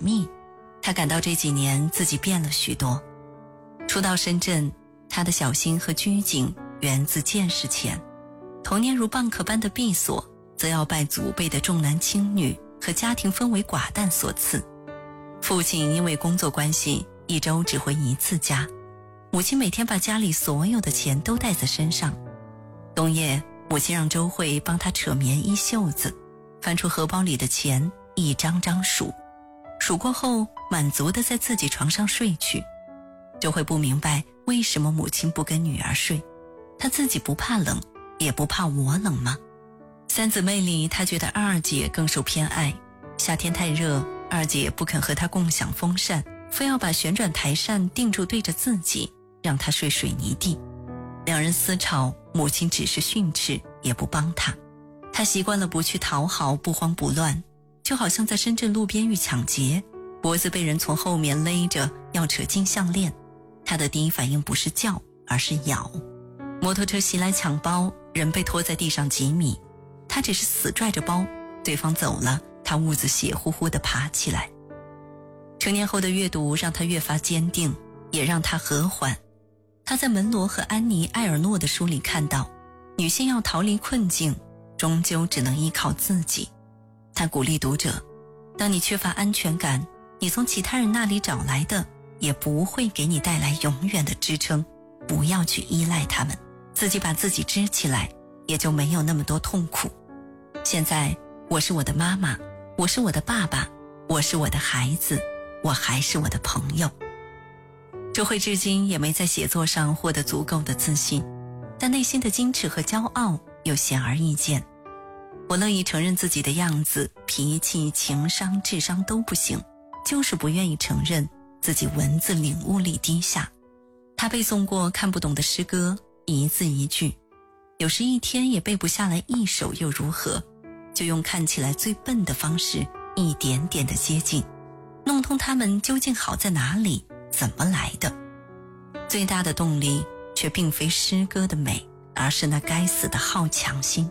密，她感到这几年自己变了许多。初到深圳，她的小心和拘谨源自见识浅，童年如蚌壳般的闭锁，则要拜祖辈的重男轻女和家庭氛围寡淡所赐。父亲因为工作关系一周只回一次家，母亲每天把家里所有的钱都带在身上。冬夜，母亲让周慧帮她扯棉衣袖子，翻出荷包里的钱一张张数，数过后满足地在自己床上睡去。周慧不明白为什么母亲不跟女儿睡，她自己不怕冷，也不怕我冷吗？三姊妹里，她觉得二姐更受偏爱。夏天太热，二姐不肯和她共享风扇，非要把旋转台扇定住对着自己，让她睡水泥地。两人私吵，母亲只是训斥，也不帮她。她习惯了不去讨好，不慌不乱，就好像在深圳路边遇抢劫，脖子被人从后面勒着要扯金项链，她的第一反应不是叫，而是咬。摩托车袭来抢包，人被拖在地上几米，她只是死拽着包，对方走了，她兀自血乎乎地爬起来。成年后的阅读让她越发坚定，也让她和缓。她在门罗和安妮·埃尔诺的书里看到，女性要逃离困境，终究只能依靠自己。她鼓励读者，当你缺乏安全感，你从其他人那里找来的也不会给你带来永远的支撑，不要去依赖他们，自己把自己支起来，也就没有那么多痛苦。现在，我是我的妈妈，我是我的爸爸，我是我的孩子，我还是我的朋友。周慧至今也没在写作上获得足够的自信，但内心的矜持和骄傲又显而易见。我乐意承认自己的样子、脾气、情商、智商都不行，就是不愿意承认自己文字领悟力低下。他背诵过看不懂的诗歌，一字一句，有时一天也背不下来一首又如何，就用看起来最笨的方式一点点的接近，弄通他们究竟好在哪里，怎么来的。最大的动力却并非诗歌的美，而是那该死的好强心。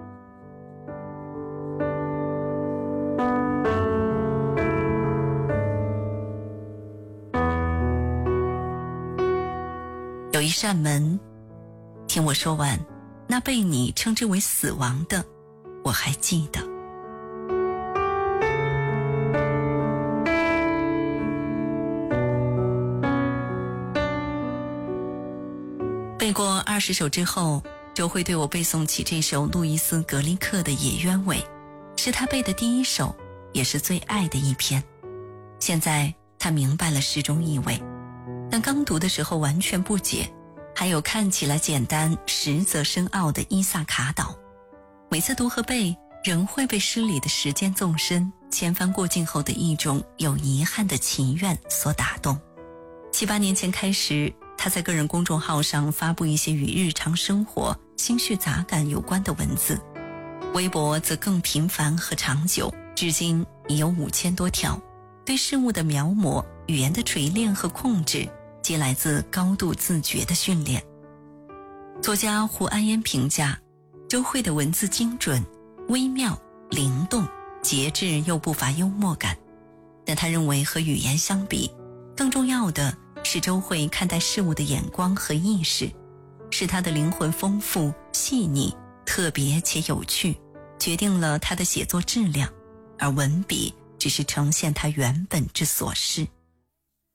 有一扇门，听我说完，那被你称之为死亡的，我还记得。背过20首之后，周慧对我背诵起这首路易斯·格里克的《野鸢尾》，是他背的第一首，也是最爱的一篇。现在他明白了诗中意味，但刚读的时候完全不解。还有看起来简单实则深奥的伊萨卡岛，每次读和背，仍会被诗里的时间纵深、千帆过尽后的一种有遗憾的祈愿所打动。7、8年前开始，他在个人公众号上发布一些与日常生活、心绪杂感有关的文字，微博则更频繁和长久，至今已有5000多条。对事物的描摹、语言的锤炼和控制，皆来自高度自觉的训练。作家胡安烟评价，周慧的文字精准、微妙、灵动、节制又不乏幽默感。但他认为和语言相比，更重要的是周慧看待事物的眼光和意识，是他的灵魂丰富、细腻、特别且有趣，决定了他的写作质量，而文笔只是呈现他原本之所是。